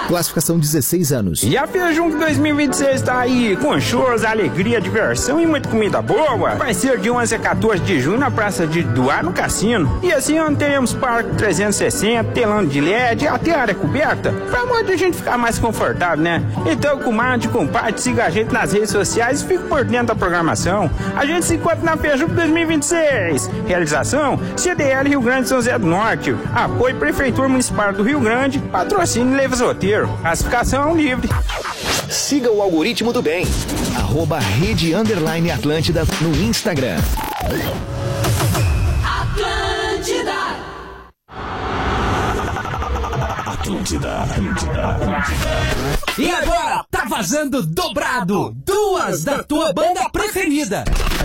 Classificação 16 anos. E a Fejum 2026 tá aí, com shows, alegria, diversão e muita comida boa. Vai ser de 11 a 14 de junho na Praça de Duá, no Cassino. E assim teremos parque 360, telão de LED, até área coberta, pra muita gente ficar mais confortável, né? Então, comadre, compadre, siga a gente nas redes sociais e fique por dentro da programação. A gente se encontra na Fejum 2026. Realização, CDL Rio Grande São José do Norte. Apoio Prefeitura Municipal do Rio Grande. Patrocínio Leves Roteiro. Classificação livre. Siga o algoritmo do bem. @Rede_Atlântida no Instagram. Atlântida. E agora, tá vazando dobrado. 2 da tua banda preferida.